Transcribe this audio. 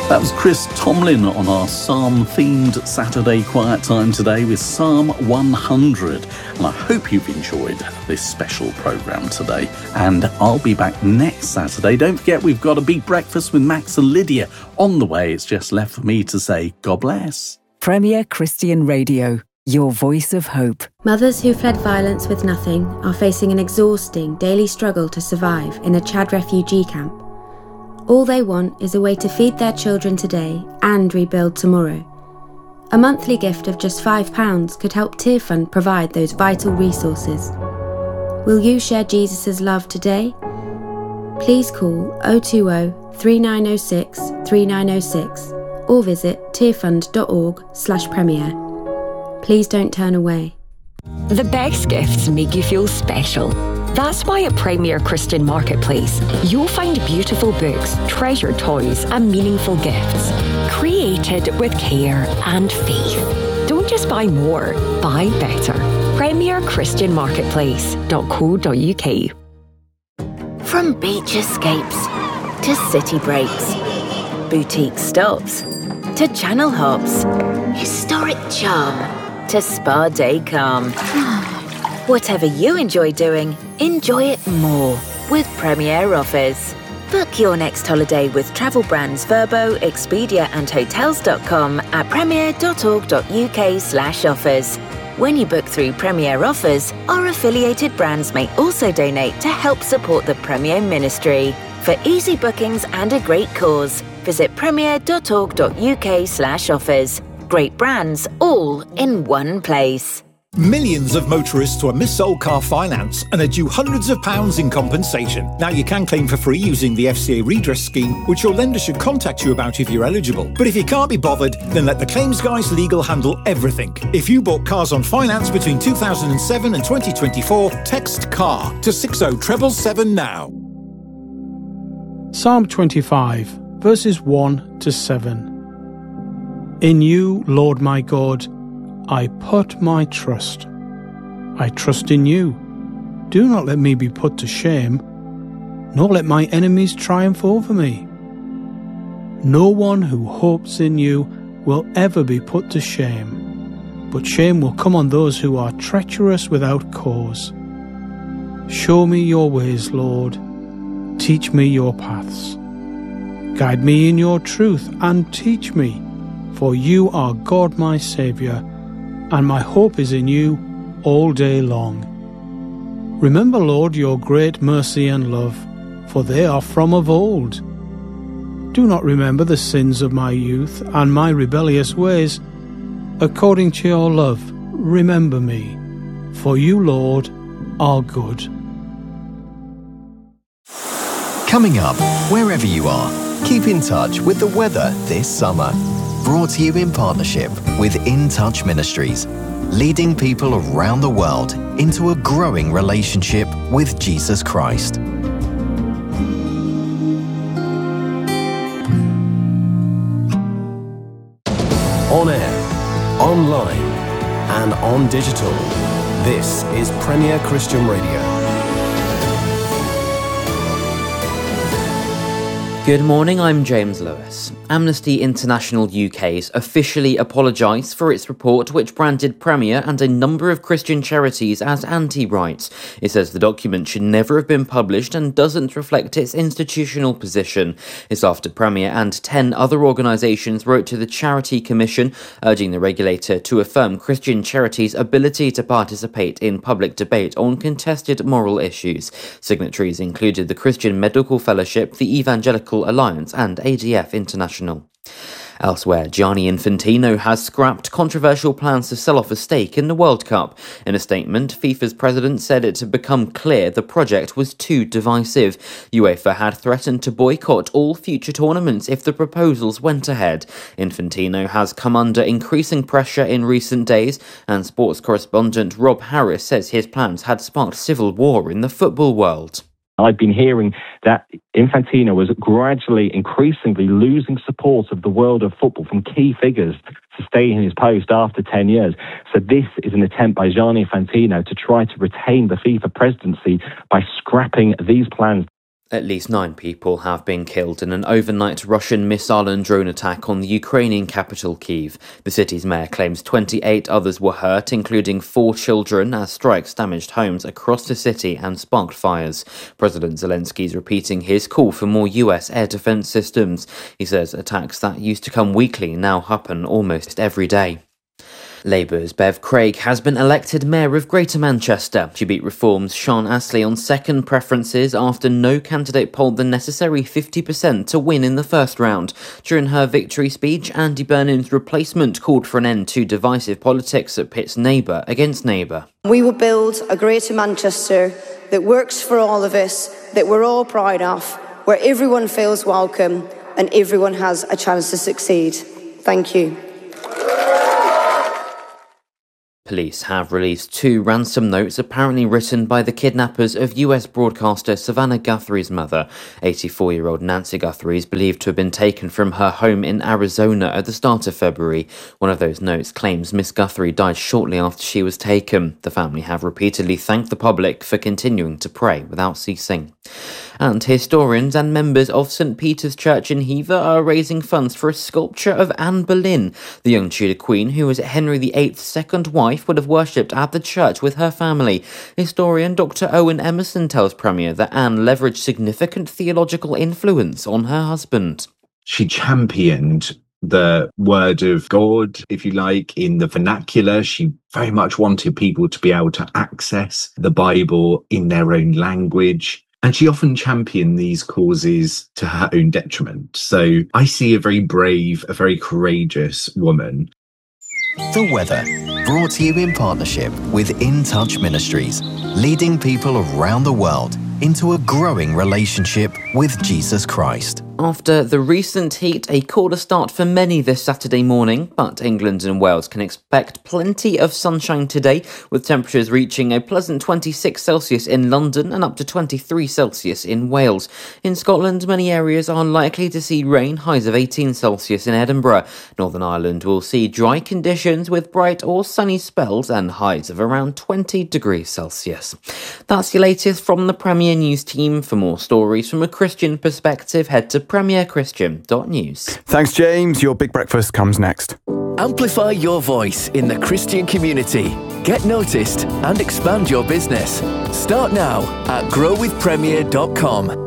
That was Chris Tomlin on our Psalm-themed Saturday Quiet Time today with Psalm 100. And I hope you've enjoyed this special programme today. And I'll be back next Saturday. Don't forget, we've got a big breakfast with Max and Lydia on the way. It's just left for me to say, God bless. Premier Christian Radio, your voice of hope. Mothers who fled violence with nothing are facing an exhausting daily struggle to survive in a Chad refugee camp. All they want is a way to feed their children today and rebuild tomorrow. A monthly gift of just £5 could help Tearfund provide those vital resources. Will you share Jesus' love today? Please call 020 3906 3906 or visit tearfund.org/premier. Please don't turn away. The best gifts make you feel special. That's why at Premier Christian Marketplace, you'll find beautiful books, treasured toys and meaningful gifts, created with care and faith. Don't just buy more, buy better. PremierChristianMarketplace.co.uk. From beach escapes to city breaks, boutique stops to channel hops, historic charm to spa day calm. Whatever you enjoy doing, enjoy it more with Premier Offers. Book your next holiday with travel brands Vrbo, Expedia and Hotels.com at premier.org.uk/offers. When you book through Premier Offers, our affiliated brands may also donate to help support the Premier Ministry. For easy bookings and a great cause, visit premier.org.uk/offers. Great brands all in one place. Millions of motorists were mis-sold car finance and are due hundreds of pounds in compensation. Now you can claim for free using the FCA redress scheme, which your lender should contact you about if you're eligible. But if you can't be bothered, then let the Claims Guys Legal handle everything. If you bought cars on finance between 2007 and 2024, text CAR to 60777 now. Psalm 25, verses 1 to 7. In you, Lord my God, I put my trust. I trust in you. Do not let me be put to shame, nor let my enemies triumph over me. No one who hopes in you will ever be put to shame, but shame will come on those who are treacherous without cause. Show me your ways, Lord. Teach me your paths. Guide me in your truth and teach me, for you are God my Saviour, and my hope is in you all day long. Remember, Lord, your great mercy and love, for they are from of old. Do not remember the sins of my youth and my rebellious ways. According to your love, remember me, for you, Lord, are good. Coming up, wherever you are, keep in touch with the weather this summer. Brought to you in partnership with In Touch Ministries, leading people around the world into a growing relationship with Jesus Christ. On air, online, and on digital. This is Premier Christian Radio. Good morning, I'm James Lewis. Amnesty International UK's officially apologised for its report which branded Premier and a number of Christian charities as anti-rights. It says the document should never have been published and doesn't reflect its institutional position. It's after Premier and 10 other organisations wrote to the Charity Commission, urging the regulator to affirm Christian charities' ability to participate in public debate on contested moral issues. Signatories included the Christian Medical Fellowship, the Evangelical Alliance and ADF International. Elsewhere, Gianni Infantino has scrapped controversial plans to sell off a stake in the World Cup. In a statement, FIFA's president said it had become clear the project was too divisive. UEFA had threatened to boycott all future tournaments if the proposals went ahead. Infantino has come under increasing pressure in recent days, and sports correspondent Rob Harris says his plans had sparked civil war in the football world. I've been hearing that Infantino was gradually, increasingly losing support of the world of football from key figures to stay in his post after 10 years. So this is an attempt by Gianni Infantino to try to retain the FIFA presidency by scrapping these plans. At least 9 people have been killed in an overnight Russian missile and drone attack on the Ukrainian capital, Kyiv. The city's mayor claims 28 others were hurt, including 4 children, as strikes damaged homes across the city and sparked fires. President Zelensky is repeating his call for more US air defense systems. He says attacks that used to come weekly now happen almost every day. Labour's Bev Craig has been elected Mayor of Greater Manchester. She beat Reform's Sean Astley on second preferences after no candidate polled the necessary 50% to win in the first round. During her victory speech, Andy Burnham's replacement called for an end to divisive politics that pits neighbour against neighbour. We will build a Greater Manchester that works for all of us, that we're all proud of, where everyone feels welcome and everyone has a chance to succeed. Thank you. Police have released 2 ransom notes apparently written by the kidnappers of US broadcaster Savannah Guthrie's mother. 84-year-old Nancy Guthrie is believed to have been taken from her home in Arizona at the start of February. One of those notes claims Miss Guthrie died shortly after she was taken. The family have repeatedly thanked the public for continuing to pray without ceasing. And historians and members of St Peter's Church in Hever are raising funds for a sculpture of Anne Boleyn. The young Tudor queen, who was Henry VIII's second wife, would have worshipped at the church with her family. Historian Dr. Owen Emerson tells Premier that Anne leveraged significant theological influence on her husband. She championed the word of God, if you like, in the vernacular. She very much wanted people to be able to access the Bible in their own language. And she often championed these causes to her own detriment. So I see a very brave, a very courageous woman. The weather, brought to you in partnership with In Touch Ministries, leading people around the world into a growing relationship with Jesus Christ. After the recent heat, a colder start for many this Saturday morning, but England and Wales can expect plenty of sunshine today, with temperatures reaching a pleasant 26 Celsius in London and up to 23 Celsius in Wales. In Scotland, many areas are likely to see rain, highs of 18 Celsius in Edinburgh. Northern Ireland will see dry conditions with bright or sunny spells and highs of around 20 degrees Celsius. That's your latest from the Premier News team. For more stories from a Christian perspective, head to premierchristian.news. Thanks, James. Your Big Breakfast comes next. Amplify your voice in the Christian community. Get noticed and expand your business. Start now at growwithpremier.com.